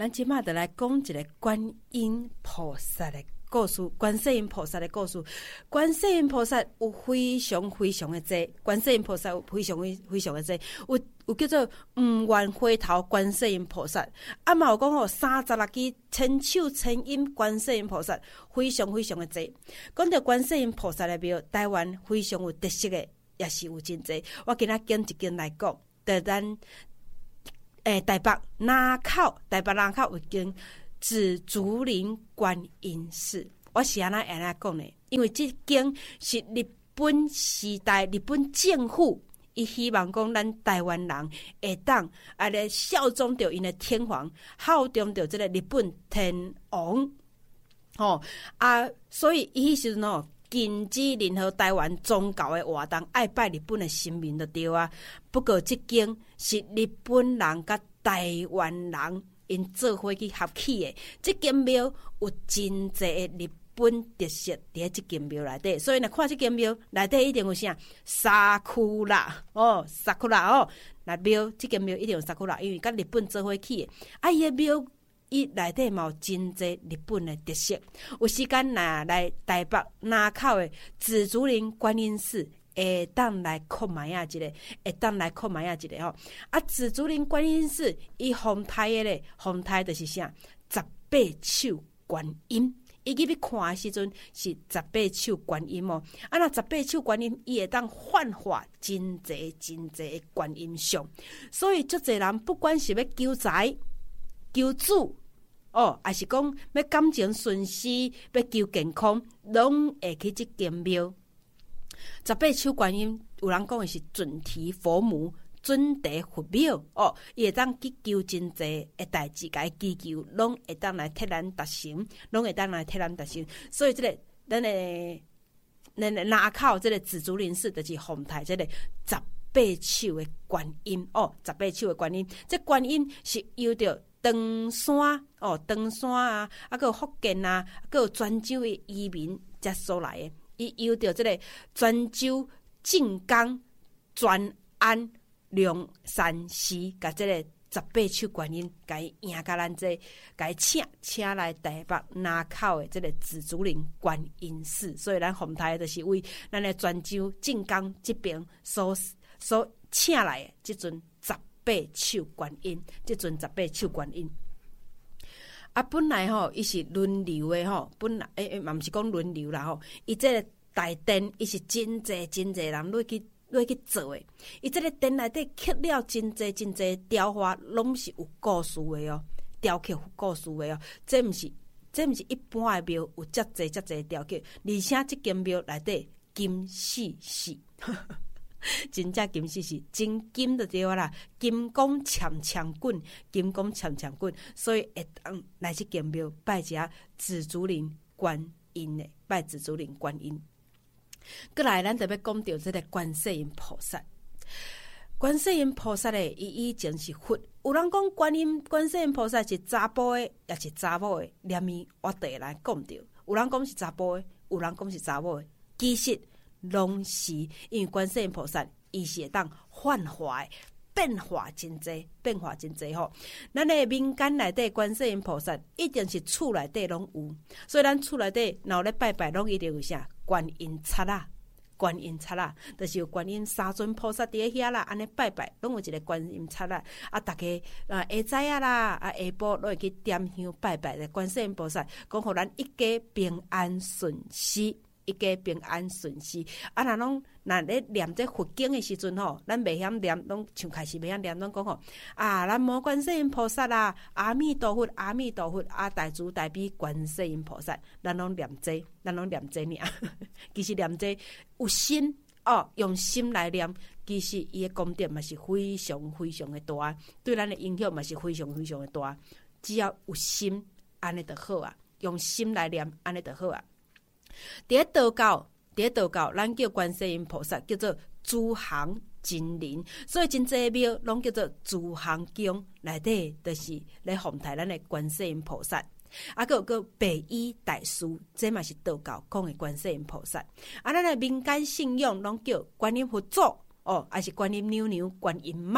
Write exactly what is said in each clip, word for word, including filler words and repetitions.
咱即马就来讲一个观音菩萨的故事，观世音菩萨的故事。观世音菩萨有非常非常的多，观世音菩萨有非常非常的多，有有叫做唔愿回头观世音菩萨，啊嘛有讲吼三十六支千手千音观世音菩萨，非常非常的多。讲到观世音菩萨的庙，台湾非常有特色的，也是有真多。我今仔拣一间来讲，就咱诶台北南口，台北南口有间紫竹林观音寺。我是安那安那讲呢？因为这间是日本时代日本政府，伊希望讲咱台湾人会当啊来效忠着因的天皇，效忠着这个日本天皇。哦啊，所以伊迄时阵哦，禁止任何台湾宗教的活动，爱拜日本的神明就对啊。不过这间是日本人甲台湾人因做伙去合起的，这间庙有真侪的日本特色伫这间庙内底，所以若看这间庙内底一定有啥沙库拉哦，沙库拉哦，那庙这间庙一定有沙库拉，因为甲日本做伙起的。啊，伊的庙伊内底嘛有真侪日本的特色。有时间若来台北南口的紫竹林观音寺，会当来看卖啊一个，会当来看卖啊一个吼。啊，紫竹林观音寺伊红台的咧，红台就是啥？十八手观音。伊入去看的时阵是十八手观音哦。啊，那十八手观音伊会当幻化真侪真侪的观音像，所以足侪人不管是要求财、求子哦，还是讲要感情顺遂、要求健康，拢会去这间庙。十八手观音，有人讲的是准提佛母、准提佛庙哦，伊会当去求真济的代志，甲伊祈求，拢会当来替咱达成，拢会当来替咱达成。所以这个咱的咱的南口这个紫竹林寺就是红台这个十八手的观音哦，十八手的观音，这观音是由着长山哦，长山啊，啊个福建啊，个泉州的移民才所来的。伊由着这个泉州、晋江、专安、龙山寺，甲这个十八手观音，甲伊迎甲咱这，甲伊请请来台北南口的这个紫竹林观音寺。所以咱红台就是为咱的泉州、晋江这边所所请来的这尊十八手观音，这尊十八手观音。啊，本来吼，伊是轮流的吼，本来诶诶，嘛毋是讲轮流啦吼，伊这个大殿，伊是真侪真侪人落去落去做的。伊这个殿内底刻了真侪真侪雕花，拢是有故事的哦，雕刻有故事的哦。这毋是这毋是一般的庙有遮侪遮侪雕刻，而且这间庙内底金细细。真正金是是真金就对啦，金光强强滚，金光强强滚，所以会当来这间庙拜一下紫竹林观音的，拜紫竹林观音。过来，咱特别讲到这个观世音菩萨。观世音菩萨咧，伊以前是佛。有人讲观音、观世音菩萨是查甫的，也是查某的，连伊我地来讲到。有人讲是查甫的，有人讲是查某的，其实拢是因为观世音菩萨伊是会当幻化的，变化真济，变化真济吼。咱的民间内底观世音菩萨一定是厝内底拢有，所以咱厝内底若有咧拜拜，拢一定有啥观音册啦，观音册啦，就是有观音三尊菩萨伫咧遐啦，安尼拜拜，拢有一个观音册啦。啊，大家啊下早啊啦，啊下晡拢会去点香拜拜的观世音菩萨，讲互咱一家平安顺遂。一家平安顺遂，啊！若拢若咧念这佛经的时阵吼，咱袂晓念，拢像开始袂晓念，拢讲吼啊！南无观世音菩萨啦，阿弥陀佛，阿弥陀佛，啊！大慈大悲观世音菩萨，咱拢念这，咱拢念这尔。其实念这有心哦，用心来念，其实伊的功德嘛是非常非常的大，对咱的影响嘛是非常非常的大。只要有心，安尼就好啊，用心来念，安尼就好啊。伫咧道教，伫咧道教，咱叫观世音菩萨叫做诸行真灵，所以真济庙拢叫做诸行经，内底就是咧奉台咱的观世音菩萨。啊，个有个白衣大师，这嘛是道教讲的观世音菩萨。啊，咱的民间信仰拢叫观音佛祖哦，还是观音娘娘、观音妈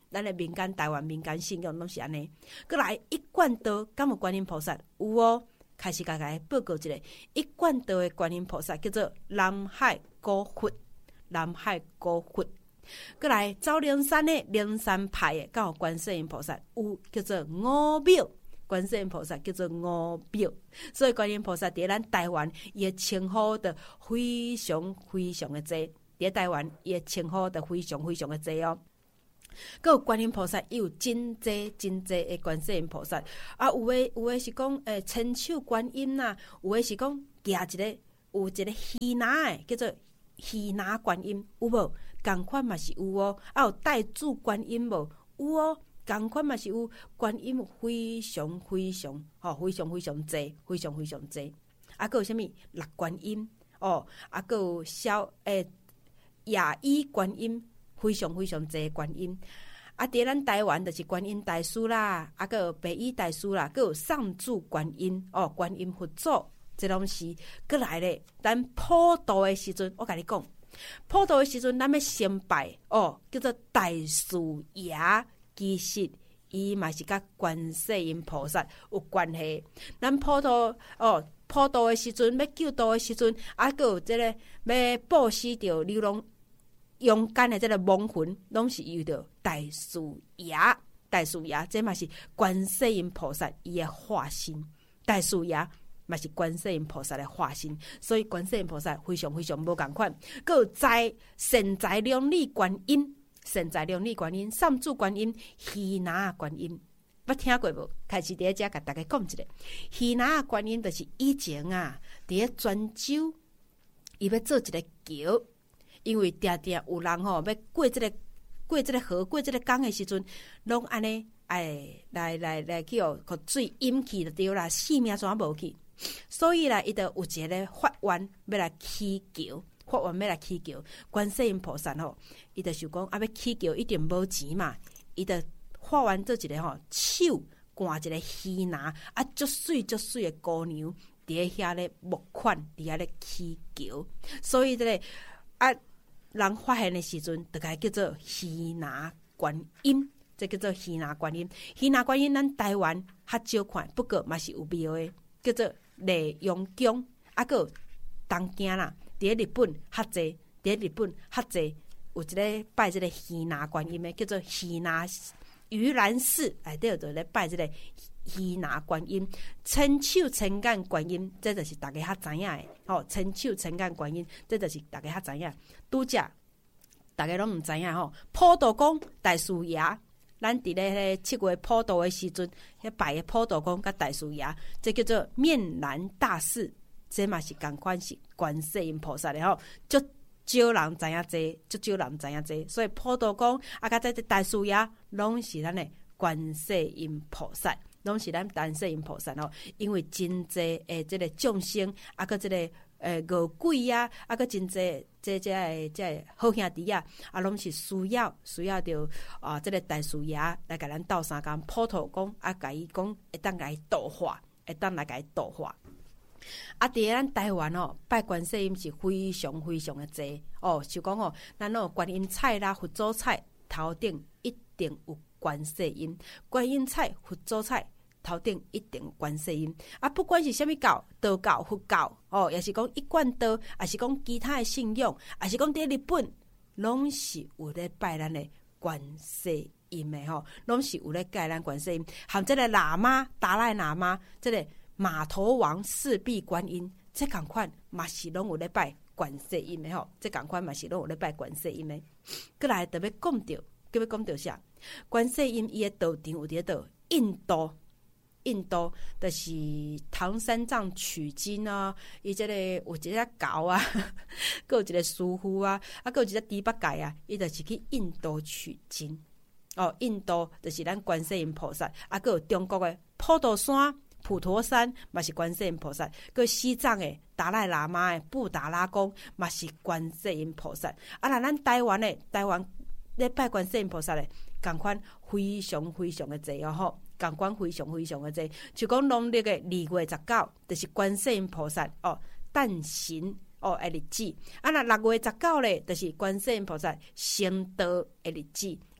咱的民间台湾民间信仰拢是安尼。过来一贯道敢有观音菩萨有哦，开始甲甲报告一个一贯道的观音菩萨叫做南海古佛，南海古佛。过来走灵山的灵山派的，敢有观世音菩萨有叫做五庙。观世音菩萨叫做五庙，所以观音菩萨伫咱台湾伊的称呼的非常非常的多，伫台湾伊的称呼的非常非常的多哦。佮有观音菩萨有真济真济的观世音菩萨，啊有诶有诶是讲诶千手观音呐，有诶是讲举一个有一个鱼拿诶叫做鱼拿观音，有无？共款嘛是有哦，啊有带柱观音无？有哦。同款嘛是有观音非常非常吼、哦，非常非常济，非常非常济。啊，佮有啥物六观音哦，啊，佮有小诶亚衣观音，非常非常济观音。啊，伫咱台湾就是观音大师啦，啊，佮有白衣大师啦，佮有上柱观音哦，观音佛祖，这拢是过来咧。咱普渡的时阵，我甲你讲，普渡的时阵，咱要先拜哦，叫做大士爷。其实伊嘛是甲观世音菩萨有关系。咱普渡哦，普渡的时阵，要救度的时阵，啊，佮有即个要布施着流浪勇敢的即个亡魂，拢是由着大士爷。大士爷，这嘛是观世音菩萨伊的化身。大士爷嘛是观世音菩萨的化身，所以观世音菩萨非常非常无共款。佮有在善财两利观音。善财两利观音、三柱观音、鱼拿观音，捌听过无？开始第一只甲大家讲一下，鱼拿观音就是以前啊，伫咧泉州，伊要做一个桥，因为定定有人吼、哦、要过这个过这个河、过这个江的时阵，拢安尼哎来来来去哦，互水淹去就对啦，性命全无去，所以啦，伊就有一个法愿要来起桥。法愿要来起桥，观世音菩萨吼，伊就想讲啊，要起桥一定无钱嘛，伊就法愿做一个吼手挂一个鱼拿啊，足水足水的姑娘，伫咧遐咧募款，伫遐咧起桥，所以这个啊，人发现的时阵，就该叫做鱼拿观音，这叫做鱼拿观音。鱼拿观音，咱台湾较少看，不过嘛是有庙的，叫做丽阳宫，啊个东京啦。伫日本较济，伫日本较济，有一个拜这个鱼拿观音的，叫做鱼拿盂兰寺，内底就咧拜这个鱼拿观音、千手千眼观音，这就是大家较知影的。吼、哦，千手千眼观音，这就是大家较知影。拄则大家拢毋知影吼，普渡公大士爷，咱伫咧七月普渡的时阵，遐拜的普渡公甲大士爷，这叫做面南大士。这嘛是同款是观世音菩萨的吼，足少人知影这，足少人知影这，所以普渡公啊，甲这大士爷拢是咱的观世音菩萨，拢是咱观世音菩萨吼。因为真济诶，这个众生啊，个这个诶恶鬼啊，啊个真济这这诶这好兄弟啊，啊拢是需要需要着啊，这个大士爷来甲咱斗相共普渡公啊，甲伊讲会当甲伊度化，会当来甲伊度化。啊！伫咱台湾哦，拜观世音是非常非常的济哦。就讲哦，咱哦观音菜啦、佛祖菜头顶一定有观世音，观音菜、佛祖菜头顶一定有观世音。啊，不管是啥物教、道教、佛教哦，也是讲一贯道，也是讲其他的信仰，也是讲伫日本，拢是有咧拜咱的观世音的吼，拢是有咧拜咱观世音，含这个喇嘛、达赖喇嘛，这个。马头王四臂观音，这共款嘛是拢有咧拜观世音的吼，这共款嘛是拢有咧拜观世音的。过来特别讲到，特别讲到啥？观世音伊的道场有伫倒印度，印度就是唐三藏取经啊，伊这个有一个狗啊，佮有一个师傅啊，啊，佮有一个猪八戒啊，伊就是去印度取经。哦，印度就是咱观世音菩萨，啊，佮有中国的普陀山。普陀山嘛是观世音菩萨，佮西藏的达赖喇嘛的布达拉宫嘛是观世音菩萨。啊，那咱台湾的台湾咧拜观世音菩萨的，共款非常非常的济哦吼，共款非常非常的济。就讲农历的二月十九，就是观世音菩萨哦诞辰哦的日子。啊，那六月十九咧，就是观世音菩萨成道的日子。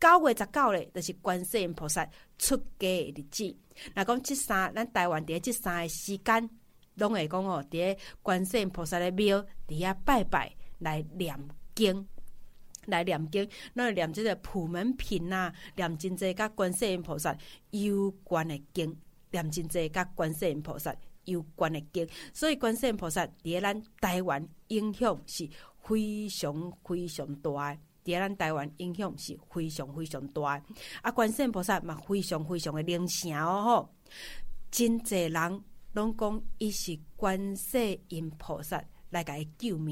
九月十九日就是观世音菩萨出家的日子。若讲即三，咱台湾伫即三个时间，拢会讲哦，伫观世音菩萨的庙伫遐拜拜来念经。来念经，咱会念即个普门品啊，念真济甲观世音菩萨有关的经，念真济甲观世音菩萨有关的经。所以观世音菩萨伫咱台湾影响是非常非常大的，伫咱台湾影响是非常非常大的。啊，观世音菩萨嘛非常非常的灵性哦吼，真济人拢讲伊是观世音菩萨来甲伊救命。